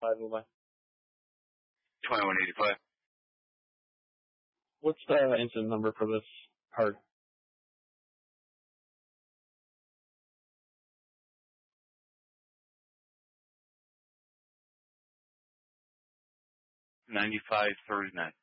Levi. 2185. What's the incident number for this part? $95.39.